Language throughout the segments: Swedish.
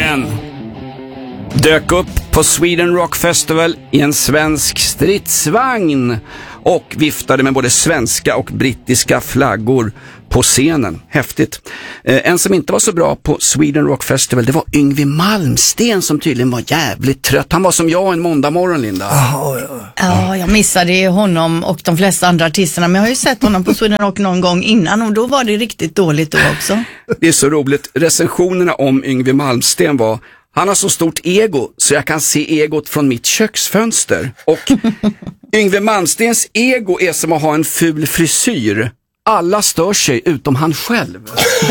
Malmsten dök upp på Sweden Rock Festival i en svensk stridsvagn och viftade med både svenska och brittiska flaggor på scenen. Häftigt. En som inte var så bra på Sweden Rock Festival, det var Yngwie Malmsten som tydligen var jävligt trött. Han var som jag en måndag morgon, Linda. Ja, jag missade ju honom och de flesta andra artisterna, men jag har ju sett honom på Sweden Rock någon gång innan och då var det riktigt dåligt då också. Det är så roligt. Recensionerna om Yngwie Malmsten var: han har så stort ego så jag kan se egot från mitt köksfönster. Och Yngwie Malmstens ego är som att ha en ful frisyr. Alla stör sig utom han själv.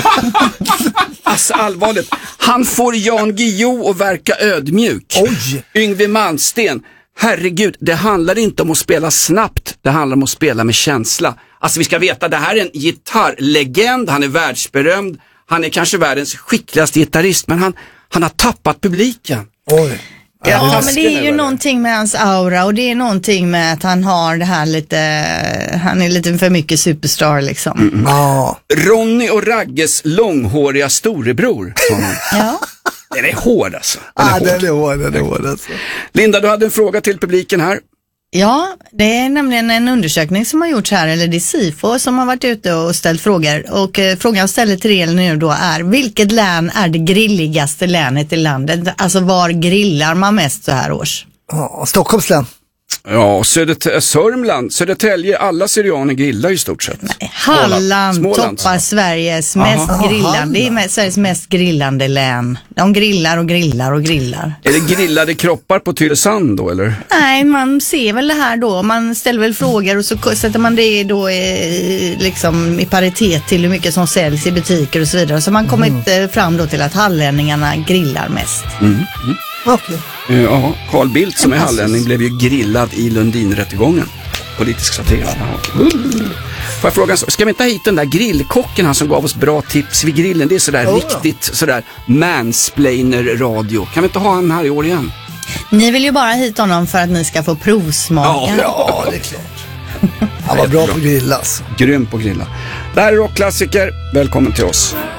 Alltså allvarligt. Han får Jan Guillou att verka ödmjuk. Oj. Yngwie Malmsten, herregud, det handlar inte om att spela snabbt. Det handlar om att spela med känsla. Alltså vi ska veta, det här är en gitarrlegend. Han är världsberömd. Han är kanske världens skickligaste gitarrist. Men han har tappat publiken. Oj. Ja, men det är ju någonting med hans aura och det är någonting med att han har det här lite, han är lite för mycket superstar liksom. Ronny och Ragges långhåriga storebror. Ja. Den är hård alltså. Den är hård alltså. Linda, du hade en fråga till publiken här. Ja, det är nämligen en undersökning som har gjorts här, eller det är SIFO som har varit ute och ställt frågor. Och frågan jag ställer till er nu då är: vilket län är det grilligaste länet i landet? Alltså var grillar man mest så här års? Ja, Stockholms län. Ja, Sörmland, Södertälje, alla syrianer grillar i stort sett. Nej, Halland toppar Sveriges mest grillande. Det är Sveriges mest grillande län. De grillar och grillar och grillar. Är det grillade kroppar på Tylösand då, eller? Nej, man ser väl det här då. Man ställer väl frågor och så sätter man det då liksom i paritet till hur mycket som säljs i butiker och så vidare. Så man kommit fram då till att hallänningarna grillar mest. Okay. Ja, Carl Bildt som är hallänning blev ju grillad i Lundinrättegången. Politisk satir. Får jag fråga, ska vi inte ha hit den där grillkocken han som gav oss bra tips vid grillen? Det är sådär riktigt sådär mansplainer radio. Kan vi inte ha han här i år igen? Ni vill ju bara hit honom för att ni ska få provsmaka. Ja, det är klart. Han var bra på att grilla alltså. Grym på att grilla. Det här är rockklassiker. Välkommen till oss.